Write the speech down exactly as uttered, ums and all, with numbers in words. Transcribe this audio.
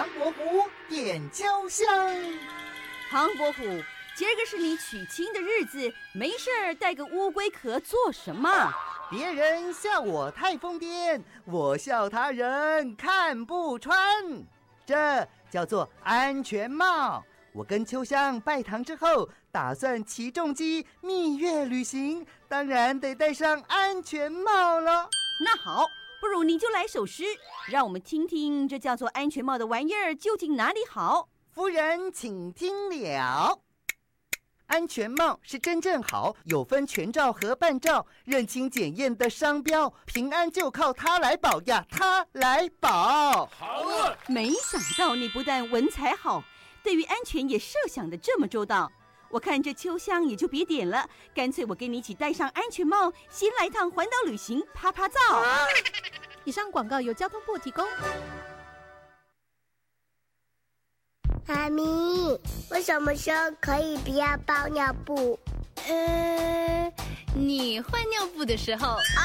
唐伯虎点秋香。 唐伯虎，今儿个是你娶亲的日子，没事儿带个乌龟壳做什么？ 别人笑我太疯癫，我笑他人看不穿。这叫做安全帽。我跟秋香拜堂之后，打算骑重机蜜月旅行，当然得戴上安全帽了。 那好，不如你就来首诗，让我们听听这叫做安全帽的玩意儿究竟哪里好。 夫人请听了。安全帽是真正好，有分全罩和半罩，认清检验的商标，平安就靠它来保呀，它来保。 好了， 没想到你不但文采好，对于安全也设想的这么周到。我看这秋香也就别点了，干脆我跟你一起戴上安全帽，先来趟环岛旅行，啪啪照。啊、 以上广告由交通部提供。 妈咪，我什么时候可以不要包尿布？ 呃，你换尿布的时候。